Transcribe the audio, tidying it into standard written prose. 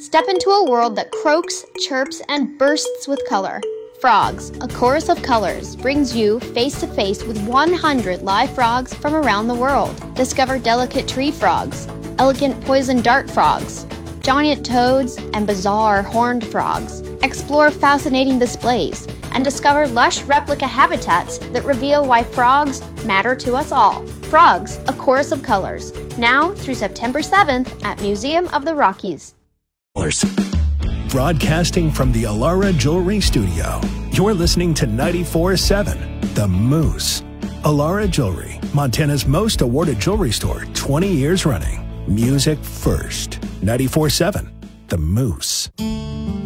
Step into a world that croaks, chirps, and bursts with color. Frogs, a chorus of colors, brings you face to face with 100 live frogs from around the world. Discover delicate tree frogs, elegant poison dart frogs, giant toads, and bizarre horned frogs. Explore fascinating displays and discover lush replica habitats that reveal why frogs matter to us all. Frogs, a chorus of colors, now through September 7th at Museum of the Rockies. Broadcasting from the Alara Jewelry Studio, you're listening to 94.7 The Moose. Alara Jewelry, Montana's most awarded jewelry store, 20 years running. Music first. 94.7 The Moose.